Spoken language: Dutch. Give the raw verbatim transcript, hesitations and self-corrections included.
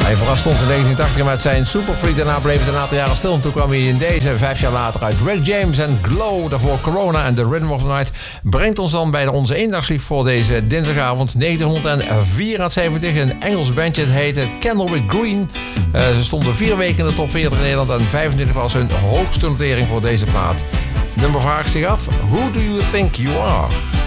Hij vooral stond in negentien tachtig met zijn Superfreak. Daarna bleef het een aantal jaren stil. En toen kwam hij in deze vijf jaar later uit. Rick James en Glow. Daarvoor Corona en The Rhythm of the Night. Brengt ons dan bij onze eendagsvlieg voor deze dinsdagavond negentienhonderdvierenzeventig. Een Engels bandje. Het heette Candlewick Green. Uh, ze stonden vier weken in de top veertig in Nederland. En vijfentwintig was hun hoogste notering voor deze plaat. Nummer vraagt zich af. Who do you think you are?